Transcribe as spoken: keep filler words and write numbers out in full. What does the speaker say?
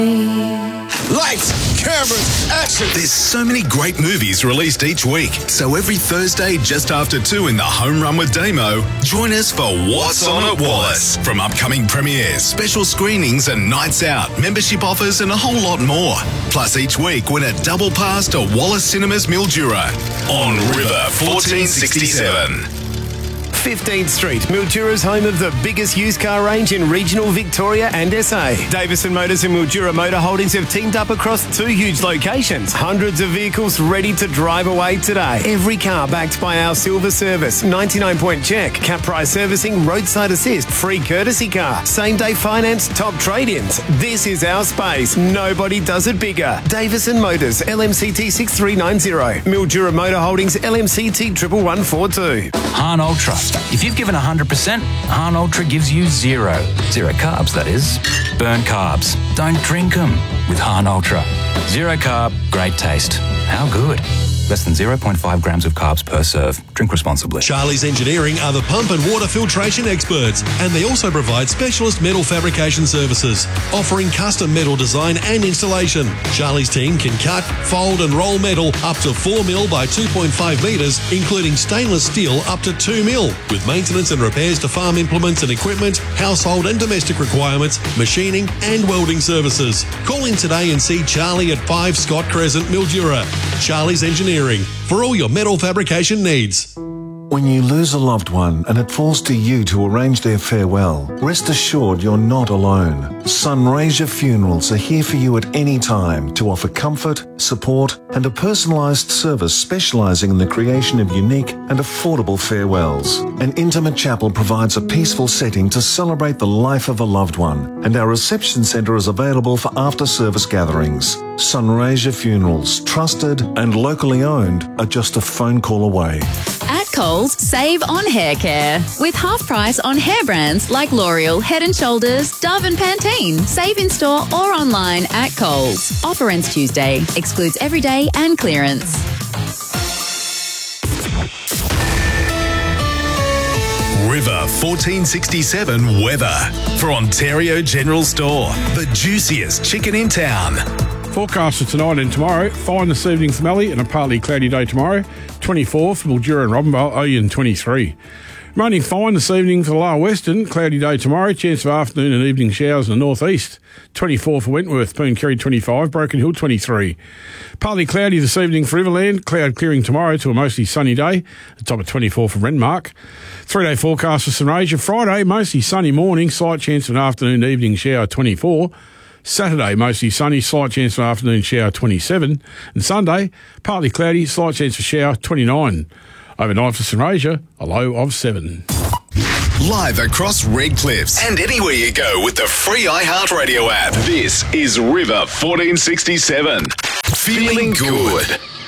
Lights, cameras, action. There's so many great movies released each week. So every Thursday, just after two in the Home Run with Damo, join us for What's On at Wallace. From upcoming premieres, special screenings and nights out, membership offers and a whole lot more. Plus each week, win a double pass to Wallace Cinemas Mildura on River fourteen sixty-seven. fifteenth Street, Mildura's home of the biggest used car range in regional Victoria and S A. Davison Motors and Mildura Motor Holdings have teamed up across two huge locations. Hundreds of vehicles ready to drive away today. Every car backed by our silver service, ninety-nine point check, cap price servicing, roadside assist, free courtesy car, same day finance, top trade-ins. This is our space. Nobody does it bigger. Davison Motors, L M C T six three nine zero. Mildura Motor Holdings, L M C T one one one four two. Hahn Ultra. If you've given one hundred percent, Hahn Ultra gives you zero. Zero carbs, that is. Burn carbs. Don't drink them with Hahn Ultra. Zero carb, great taste. How good? Less than zero point five grams of carbs per serve. Drink responsibly. Charlie's Engineering are the pump and water filtration experts, and they also provide specialist metal fabrication services, offering custom metal design and installation. Charlie's team can cut, fold and roll metal up to four mil by two point five metres, including stainless steel up to two mil, with maintenance and repairs to farm implements and equipment, household and domestic requirements, machining and welding services. Call in today and see Charlie at five Scott Crescent, Mildura. Charlie's Engineering, for all your metal fabrication needs. When you lose a loved one and it falls to you to arrange their farewell, rest assured you're not alone. Sunraysia Funerals are here for you at any time to offer comfort, support and a personalised service specialising in the creation of unique and affordable farewells. An intimate chapel provides a peaceful setting to celebrate the life of a loved one, and our reception centre is available for after-service gatherings. Sunraysia Funerals, trusted and locally owned, are just a phone call away. At Coles, save on hair care. With half price on hair brands like L'Oreal, Head and Shoulders, Dove and Pantene. Save in store or online at Coles. Offer ends Tuesday. Excludes everyday and clearance. River fourteen sixty-seven weather for Ontario General Store. The juiciest chicken in town. Forecast for tonight and tomorrow. Fine this evening for Mallee and a partly cloudy day tomorrow. twenty-four for Mildura and Robinvale. Oyen twenty-three. Raining fine this evening for the Lower Western. Cloudy day tomorrow. Chance of afternoon and evening showers in the northeast. twenty-four for Wentworth. Pooncarry twenty-five. Broken Hill twenty-three. Partly cloudy this evening for Riverland. Cloud clearing tomorrow to a mostly sunny day. The top of twenty-four for Renmark. Three-day forecast for Sunraysia. Friday, mostly sunny morning. Slight chance of an afternoon and evening shower twenty-four. Saturday, mostly sunny, slight chance for afternoon shower twenty-seven. And Sunday, partly cloudy, slight chance for shower twenty-nine. Overnight for Sunraysia, a low of seven. Live across Red Cliffs and anywhere you go with the free iHeartRadio app. This is River fourteen sixty-seven. Feeling good.